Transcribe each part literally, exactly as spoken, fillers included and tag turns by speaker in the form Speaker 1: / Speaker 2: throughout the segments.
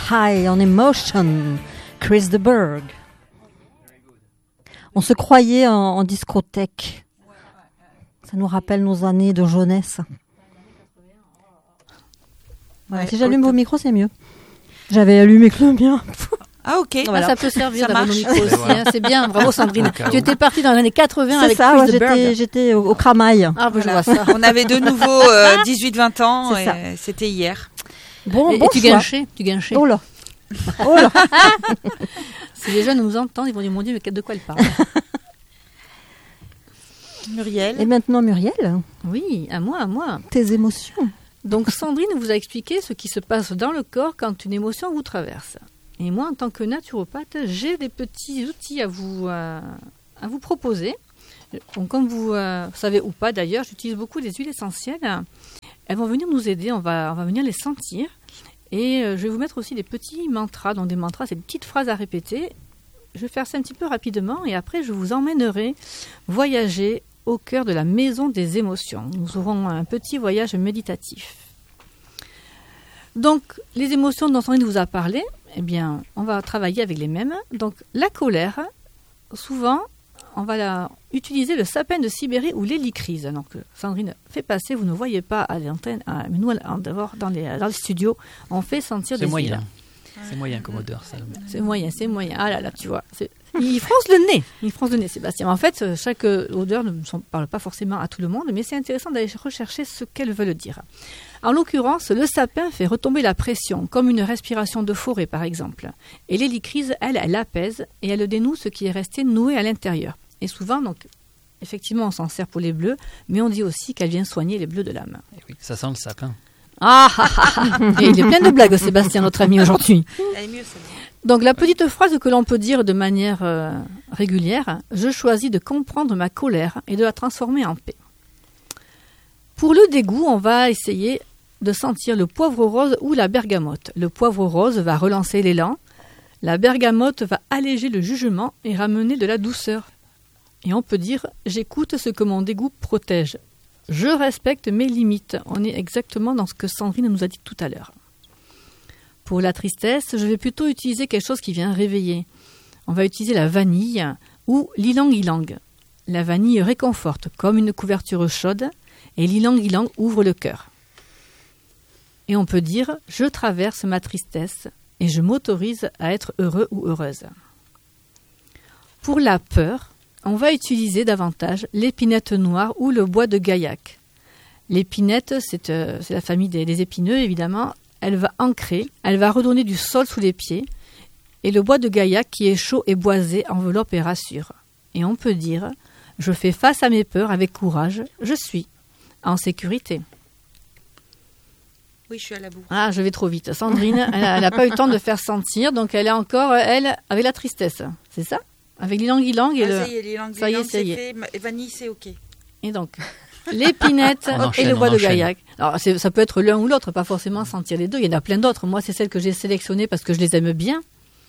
Speaker 1: High on Emotion, Chris de Burgh. On se croyait en, en discothèque. Ça nous rappelle nos années de jeunesse. Voilà, ouais, si j'allume vos micros, c'est mieux. J'avais allumé que le mien.
Speaker 2: Ah ok,
Speaker 3: voilà. Ça peut servir d'avoir nos micros aussi. Hein. C'est bien, bravo Sandrine. Tu étais partie dans les années quatre-vingts avec
Speaker 1: ça,
Speaker 3: Chris
Speaker 1: ouais,
Speaker 3: de
Speaker 1: j'étais,
Speaker 3: Burgh.
Speaker 1: j'étais au, au Cramail.
Speaker 3: Ah, bah,
Speaker 2: voilà.
Speaker 3: je vois ça.
Speaker 2: On avait de nouveau euh, dix-huit vingt ans, et c'était hier.
Speaker 1: Bon,
Speaker 3: et,
Speaker 1: bon
Speaker 3: et tu gâchais, tu gâchais.
Speaker 1: Oh là. Oh là.
Speaker 3: Si les jeunes nous entendent, ils vont dire mon Dieu, mais de quoi elle parle.
Speaker 2: Muriel.
Speaker 1: Et maintenant Muriel.
Speaker 3: Oui, à moi, à moi.
Speaker 1: Tes émotions.
Speaker 3: Donc Sandrine vous a expliqué ce qui se passe dans le corps quand une émotion vous traverse. Et moi, en tant que naturopathe, j'ai des petits outils à vous, euh, à vous proposer. Donc, comme vous euh, savez ou pas d'ailleurs, j'utilise beaucoup des huiles essentielles. Elles vont venir nous aider, on va, on va venir les sentir. Et euh, je vais vous mettre aussi des petits mantras. Donc des mantras, c'est des petites phrases à répéter. Je vais faire ça un petit peu rapidement et après je vous emmènerai voyager au cœur de la maison des émotions. Nous aurons un petit voyage méditatif. Donc, les émotions dont Sandrine vous a parlé, eh bien, on va travailler avec les mêmes. Donc, la colère, souvent, on va la, utiliser le sapin de Sibérie ou l'hélicryse. Donc, Sandrine fait passer, vous ne voyez pas à l'antenne, à, mais nous, en dehors, dans les, dans les studios, on fait sentir
Speaker 4: c'est
Speaker 3: des
Speaker 4: moyen.
Speaker 3: huiles.
Speaker 4: C'est moyen comme odeur, ça.
Speaker 3: C'est moyen, c'est moyen. Ah là là, tu vois. C'est... Il fronce le nez. Il fronce le nez, Sébastien. En fait, chaque odeur ne parle pas forcément à tout le monde, mais c'est intéressant d'aller rechercher ce qu'elle veut dire. En l'occurrence, le sapin fait retomber la pression, comme une respiration de forêt, par exemple. Et l'hélicryse, elle, elle apaise et elle dénoue ce qui est resté noué à l'intérieur. Et souvent, donc, effectivement, on s'en sert pour les bleus, mais on dit aussi qu'elle vient soigner les bleus de l'âme.
Speaker 4: Et oui, ça sent le sapin.
Speaker 3: Ah, ah, ah. Et il est plein de blagues, Sébastien, notre ami aujourd'hui.
Speaker 2: Elle est mieux, celle-là.
Speaker 3: Donc la petite phrase que l'on peut dire de manière euh, régulière, je choisis de comprendre ma colère et de la transformer en paix. Pour le dégoût, on va essayer de sentir le poivre rose ou la bergamote. Le poivre rose va relancer l'élan, la bergamote va alléger le jugement et ramener de la douceur. Et on peut dire, j'écoute ce que mon dégoût protège. Je respecte mes limites. On est exactement dans ce que Sandrine nous a dit tout à l'heure. Pour la tristesse, je vais plutôt utiliser quelque chose qui vient réveiller. On va utiliser la vanille ou l'ilang-ilang. La vanille réconforte comme une couverture chaude et l'ilang-ilang ouvre le cœur. Et on peut dire « je traverse ma tristesse et je m'autorise à être heureux ou heureuse ». Pour la peur, on va utiliser davantage l'épinette noire ou le bois de gaillac. L'épinette, c'est, euh, c'est la famille des, des épineux évidemment. Elle va ancrer, elle va redonner du sol sous les pieds. Et le bois de gaillac qui est chaud et boisé enveloppe et rassure. Et on peut dire « je fais face à mes peurs avec courage, je suis en sécurité ».
Speaker 2: Oui, je suis à la bourre.
Speaker 3: Ah, je vais trop vite. Sandrine, elle n'a pas eu le temps de faire sentir, donc elle est encore, elle, avec la tristesse. C'est ça ? Avec l'ilang-ilang et
Speaker 2: ah,
Speaker 3: le...
Speaker 2: ça y est, l'ilang-ilang,
Speaker 3: ça y est, ça y est.
Speaker 2: fait. Vanille, c'est OK.
Speaker 3: Et donc, l'épinette
Speaker 4: enchaîne,
Speaker 3: et le bois de
Speaker 4: enchaîne.
Speaker 3: gaillac. Alors, c'est, ça peut être l'un ou l'autre, pas forcément sentir les deux. Il y en a plein d'autres. Moi, c'est celles que j'ai sélectionnées parce que je les aime bien.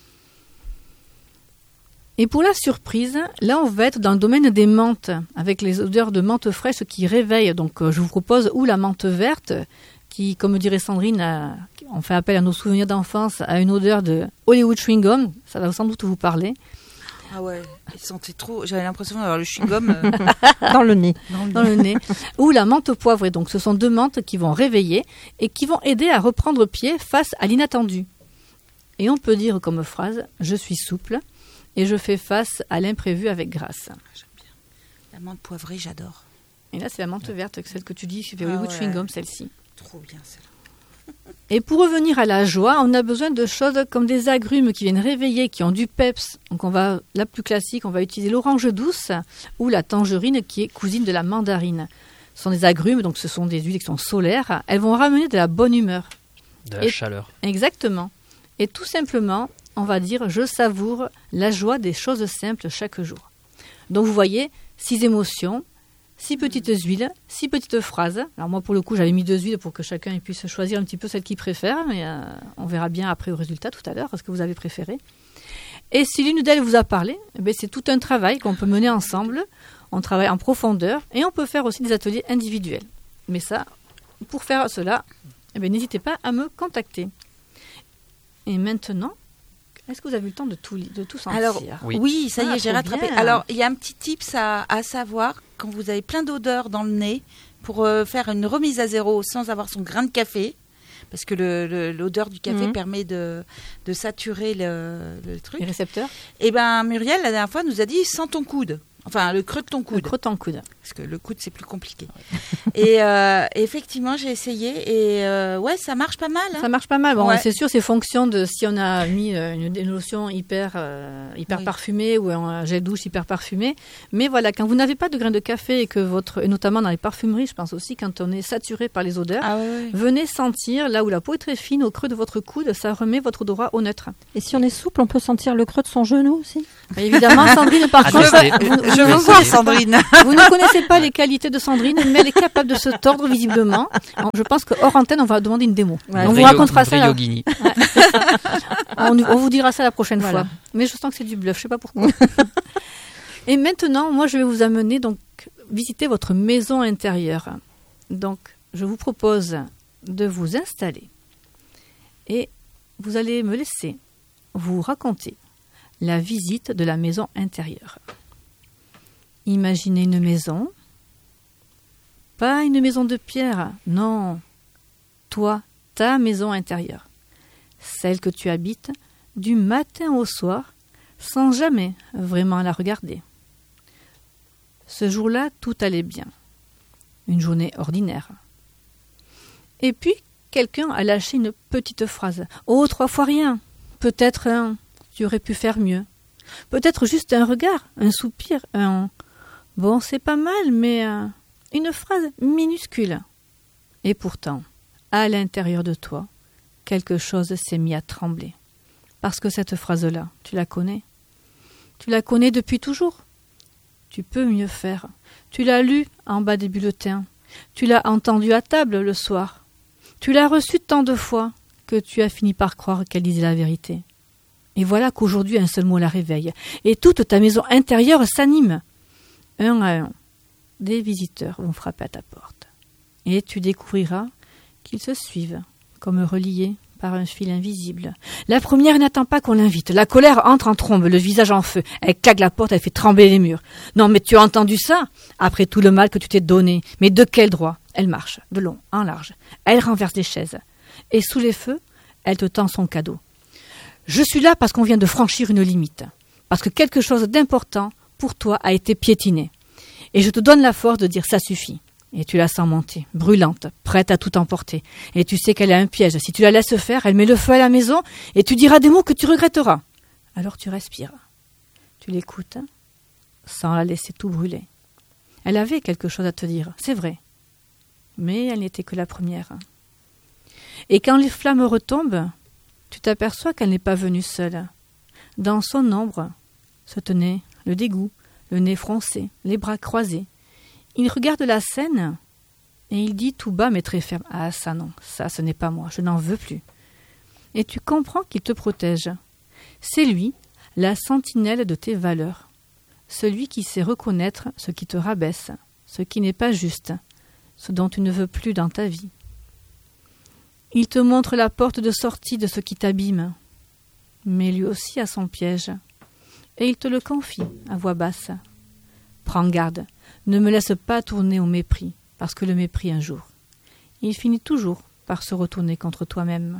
Speaker 3: Et pour la surprise, là, on va être dans le domaine des menthes, avec les odeurs de menthe fraîche qui réveillent. Donc, euh, je vous propose ou la menthe verte, qui, comme dirait Sandrine, a, on fait appel à nos souvenirs d'enfance, à une odeur de Hollywood chewing gum. Ça va sans doute vous parler.
Speaker 2: Ah ouais, il sentait trop. J'avais l'impression d'avoir le chewing-gum euh,
Speaker 1: Dans le nez.
Speaker 2: dans le
Speaker 3: dans le nez, ou la menthe poivrée. Donc, ce sont deux menthes qui vont réveiller et qui vont aider à reprendre pied face à l'inattendu. Et on peut dire comme phrase « je suis souple et je fais face à l'imprévu avec grâce
Speaker 2: J'aime bien. La menthe poivrée, j'adore. ».
Speaker 3: Et là, c'est la menthe verte, celle que tu dis, c'est
Speaker 2: Ah
Speaker 3: Hollywood
Speaker 2: ouais.
Speaker 3: chewing gum, celle-ci.
Speaker 2: Trop bien, celle-là.
Speaker 3: Et pour revenir à la joie, on a besoin de choses comme des agrumes qui viennent réveiller, qui ont du peps. Donc on va, la plus classique, on va utiliser l'orange douce ou la tangerine qui est cousine de la mandarine. Ce sont des agrumes, donc ce sont des huiles qui sont solaires. Elles vont ramener de la bonne humeur.
Speaker 4: De la
Speaker 3: Et-
Speaker 4: chaleur.
Speaker 3: Exactement. Et tout simplement, on va dire « je savoure la joie des choses simples chaque jour ». Donc vous voyez, six émotions, six petites huiles, six petites phrases. Alors moi, pour le coup, j'avais mis deux huiles pour que chacun puisse choisir un petit peu celle qu'il préfère, mais euh, on verra bien après au résultat tout à l'heure ce que vous avez préféré. Et si l'une d'elles vous a parlé, eh bien, c'est tout un travail qu'on peut mener ensemble. On travaille en profondeur et on peut faire aussi des ateliers individuels. Mais ça, pour faire cela, eh bien, n'hésitez pas à me contacter. Et maintenant, est-ce que vous avez eu le temps de tout, li- de tout sentir?
Speaker 2: Alors,
Speaker 4: Oui.
Speaker 2: oui, ça y
Speaker 3: Ah,
Speaker 2: est, j'ai
Speaker 3: trop
Speaker 2: rattrapé.
Speaker 3: bien.
Speaker 2: Alors, il y a un petit tips à, à savoir quand vous avez plein d'odeurs dans le nez pour euh, faire une remise à zéro sans avoir son grain de café. Parce que le, le- l'odeur du café
Speaker 1: Mhm.
Speaker 2: permet de, de saturer le, le truc.
Speaker 3: Les récepteurs?
Speaker 2: Et ben Muriel, la dernière fois, nous a dit sans ton coude. Enfin, le creux de ton
Speaker 3: Le
Speaker 2: coude.
Speaker 3: creux de ton coude.
Speaker 2: Parce que le coude, c'est plus compliqué. et euh, effectivement, j'ai essayé. Et euh, ouais, ça marche pas mal. hein.
Speaker 3: Ça marche pas mal. Bon,
Speaker 2: Ouais.
Speaker 3: c'est sûr, c'est fonction de si on a mis euh, une, une lotion hyper, euh, hyper
Speaker 2: Oui.
Speaker 3: parfumée ou un gel douche hyper parfumé. Mais voilà, quand vous n'avez pas de grains de café et que votre, et notamment dans les parfumeries, je pense aussi quand on est saturé par les odeurs,
Speaker 2: Ah ouais, ouais.
Speaker 3: venez sentir là où la peau est très fine, au creux de votre coude, ça remet votre odorat au neutre.
Speaker 1: Et si on est souple, on peut sentir le creux de son genou aussi.
Speaker 3: Et évidemment, Sandrine, par
Speaker 4: Ah,
Speaker 3: contre,
Speaker 4: tester.
Speaker 3: vous,
Speaker 2: Je veux
Speaker 4: Oui,
Speaker 2: voir
Speaker 4: c'est-
Speaker 2: Sandrine.
Speaker 3: vous ne connaissez pas les qualités de Sandrine, mais elle est capable de se tordre visiblement. Alors, je pense que hors antenne, on va demander une démo.
Speaker 1: Ouais.
Speaker 3: on vous
Speaker 4: Vrai
Speaker 3: racontera
Speaker 4: yo-
Speaker 3: ça.
Speaker 4: vrai
Speaker 3: là.
Speaker 4: yogini.
Speaker 3: On, on vous dira ça la prochaine
Speaker 1: Voilà.
Speaker 3: fois. Mais je sens que c'est du bluff, je sais pas pourquoi. Et maintenant, moi, je vais vous amener donc visiter votre maison intérieure. Donc, je vous propose de vous installer et vous allez me laisser vous raconter la visite de la maison intérieure. Imaginez une maison, pas une maison de pierre, non, toi, ta maison intérieure, celle que tu habites du matin au soir sans jamais vraiment la regarder. Ce jour-là, tout allait bien. Une journée ordinaire. Et puis, quelqu'un a lâché une petite phrase. Oh, trois fois rien. Peut-être un. Tu aurais pu faire mieux. Peut-être juste un regard, un soupir, un. Bon, c'est pas mal, mais euh, une phrase minuscule. Et pourtant, à l'intérieur de toi, quelque chose s'est mis à trembler. Parce que cette phrase-là, tu la connais. Tu la connais depuis toujours. Tu peux mieux faire. Tu l'as lue en bas des bulletins. Tu l'as entendue à table le soir. Tu l'as reçue tant de fois que tu as fini par croire qu'elle disait la vérité. Et voilà qu'aujourd'hui un seul mot la réveille. Et toute ta maison intérieure s'anime. Un à un, des visiteurs vont frapper à ta porte. Et tu découvriras qu'ils se suivent, comme reliés par un fil invisible. La première n'attend pas qu'on l'invite. La colère entre en trombe, le visage en feu. Elle claque la porte, elle fait trembler les murs. Non, mais tu as entendu ça? Après tout le mal que tu t'es donné. Mais de quel droit? Elle marche, de long en large. Elle renverse des chaises. Et sous les feux, elle te tend son cadeau. Je suis là parce qu'on vient de franchir une limite. Parce que quelque chose d'important pour toi a été piétiné. Et je te donne la force de dire ça suffit. Et tu la sens monter, brûlante, prête à tout emporter. Et tu sais qu'elle a un piège. Si tu la laisses faire, elle met le feu à la maison et tu diras des mots que tu regretteras. Alors tu respires. Tu l'écoutes sans la laisser tout brûler. Elle avait quelque chose à te dire, c'est vrai. Mais elle n'était que la première. Et quand les flammes retombent, tu t'aperçois qu'elle n'est pas venue seule. Dans son ombre se tenait le dégoût, le nez froncé, les bras croisés. Il regarde la scène et il dit tout bas mais très ferme « Ah ça non, ça ce n'est pas moi, je n'en veux plus. » Et tu comprends qu'il te protège. C'est lui, la sentinelle de tes valeurs. Celui qui sait reconnaître ce qui te rabaisse, ce qui n'est pas juste, ce dont tu ne veux plus dans ta vie. Il te montre la porte de sortie de ce qui t'abîme, mais lui aussi a son piège, et il te le confie à voix basse. Prends garde, ne me laisse pas tourner au mépris, parce que le mépris un jour, il finit toujours par se retourner contre toi-même.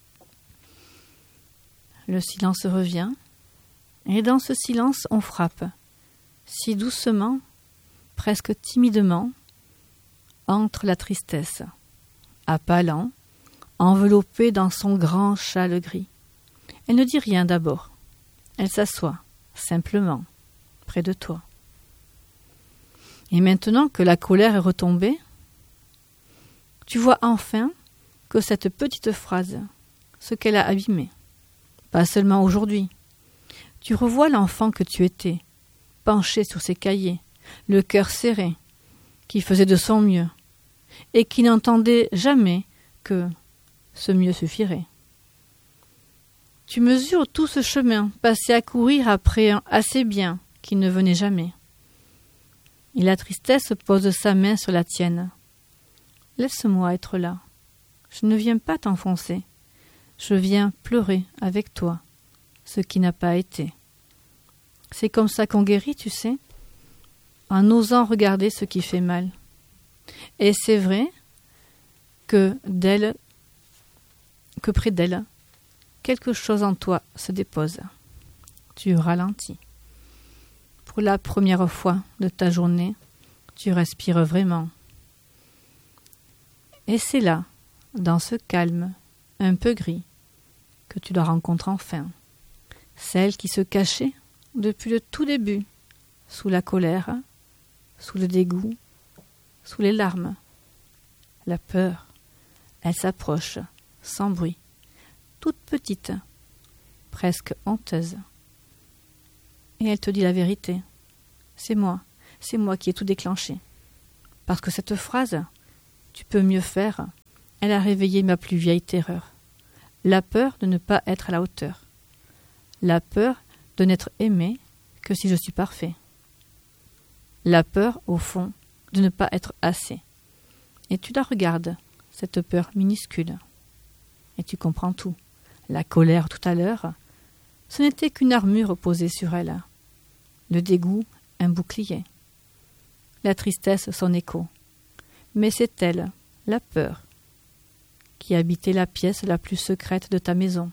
Speaker 3: Le silence revient, et dans ce silence on frappe, si doucement, presque timidement, entre la tristesse, à pas lents, enveloppée dans son grand châle gris. Elle ne dit rien d'abord. Elle s'assoit, simplement, près de toi. Et maintenant que la colère est retombée, tu vois enfin que cette petite phrase, ce qu'elle a abîmé, pas seulement aujourd'hui. Tu revois l'enfant que tu étais, penché sur ses cahiers, le cœur serré, qui faisait de son mieux, et qui n'entendait jamais que ce mieux suffirait. Tu mesures tout ce chemin passé à courir après un assez bien qui ne venait jamais. Et la tristesse pose sa main sur la tienne. Laisse-moi être là. Je ne viens pas t'enfoncer. Je viens pleurer avec toi ce qui n'a pas été. C'est comme ça qu'on guérit, tu sais, en osant regarder ce qui fait mal. Et c'est vrai que d'elle, que près d'elle, quelque chose en toi se dépose. Tu ralentis. Pour la première fois de ta journée, tu respires vraiment. Et c'est là, dans ce calme, un peu gris, que tu la rencontres enfin. Celle qui se cachait depuis le tout début, sous la colère, sous le dégoût, sous les larmes, la peur. Elle s'approche, sans bruit, toute petite, presque honteuse. Et elle te dit la vérité. C'est moi, c'est moi qui ai tout déclenché. Parce que cette phrase, tu peux mieux faire, elle a réveillé ma plus vieille terreur. La peur de ne pas être à la hauteur. La peur de n'être aimé que si je suis parfait. La peur, au fond, de ne pas être assez. Et tu la regardes, cette peur minuscule. Et tu comprends tout. La colère tout à l'heure, ce n'était qu'une armure posée sur elle. Le dégoût, un bouclier. La tristesse, son écho. Mais c'est elle, la peur, qui habitait la pièce la plus secrète de ta maison.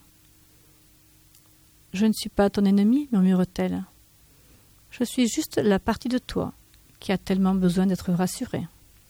Speaker 3: « Je ne suis pas ton ennemi, murmure-t-elle. Je suis juste la partie de toi qui a tellement besoin d'être rassurée. »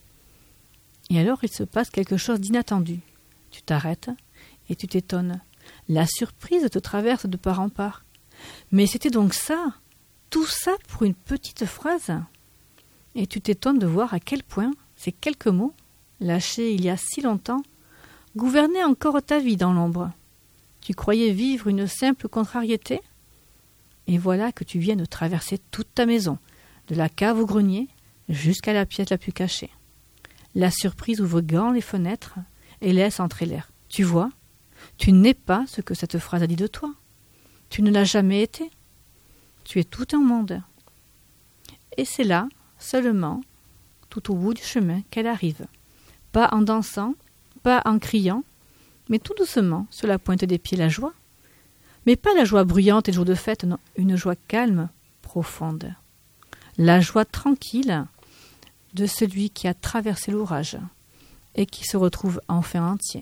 Speaker 3: Et alors il se passe quelque chose d'inattendu. Tu t'arrêtes et tu t'étonnes. La surprise te traverse de part en part. Mais c'était donc ça, tout ça pour une petite phrase. Et tu t'étonnes de voir à quel point ces quelques mots, lâchés il y a si longtemps, gouvernaient encore ta vie dans l'ombre. Tu croyais vivre une simple contrariété? Et voilà que tu viens de traverser toute ta maison, de la cave au grenier jusqu'à la pièce la plus cachée. La surprise ouvre grand les fenêtres et laisse entrer l'air. Tu vois, tu n'es pas ce que cette phrase a dit de toi. Tu ne l'as jamais été. Tu es tout un monde. Et c'est là, seulement, tout au bout du chemin, qu'elle arrive. Pas en dansant, pas en criant, mais tout doucement, sur la pointe des pieds, la joie. Mais pas la joie bruyante et jour de fête, non, une joie calme, profonde. La joie tranquille de celui qui a traversé l'orage et qui se retrouve enfin entier.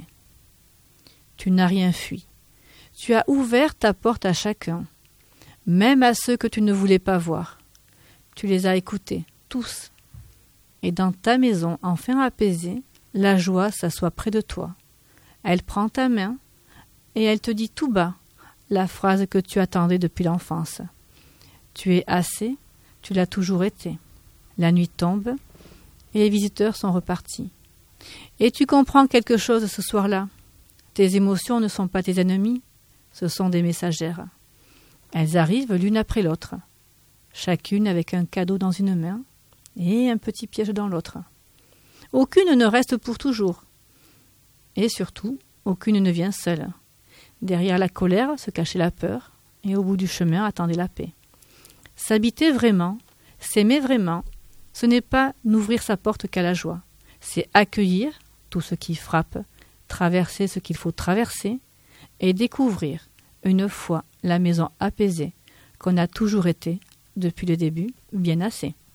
Speaker 3: Tu n'as rien fui. Tu as ouvert ta porte à chacun, même à ceux que tu ne voulais pas voir. Tu les as écoutés, tous. Et dans ta maison, enfin apaisée, la joie s'assoit près de toi. Elle prend ta main et elle te dit tout bas la phrase que tu attendais depuis l'enfance. Tu es assez, tu l'as toujours été. La nuit tombe et les visiteurs sont repartis. Et tu comprends quelque chose ce soir-là. Tes émotions ne sont pas tes ennemis, ce sont des messagères. Elles arrivent l'une après l'autre, chacune avec un cadeau dans une main et un petit piège dans l'autre. Aucune ne reste pour toujours. Et surtout, aucune ne vient seule. Derrière la colère se cachait la peur, et au bout du chemin attendait la paix. S'habiter vraiment, s'aimer vraiment, ce n'est pas n'ouvrir sa porte qu'à la joie. C'est accueillir tout ce qui frappe, traverser ce qu'il faut traverser, et découvrir, une fois la maison apaisée, qu'on a toujours été, depuis le début, bien assez.